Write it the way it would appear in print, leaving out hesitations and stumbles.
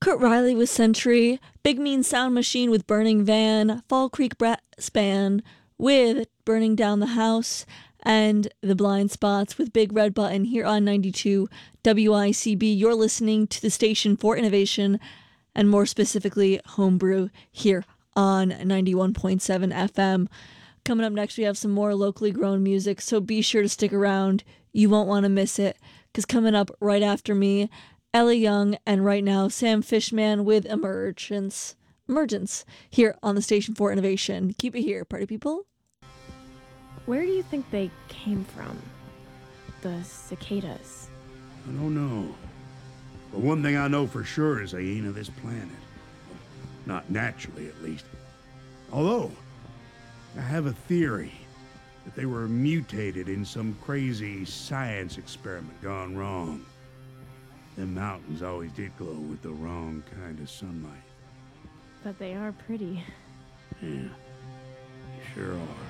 Kurt Riley with Century, Big Mean Sound Machine with Burning Van, Fall Creek Brass Band with Burning Down the House, and The Blind Spots with Big Red Button here on 92 WICB. You're listening to the station for innovation and more specifically Homebrew here on 91.7 FM. Coming up next, we have some more locally grown music, so be sure to stick around. You won't want to miss it, because coming up right after me, Ellie Young, and right now, Sam Fishman with Emergence here on the station for innovation. Keep it here, party people. Where do you think they came from? The cicadas. I don't know. But one thing I know for sure is they ain't of this planet. Not naturally, at least. Although, I have a theory that they were mutated in some crazy science experiment gone wrong. Them mountains always did glow with the wrong kind of sunlight. But they are pretty. Yeah, they sure are.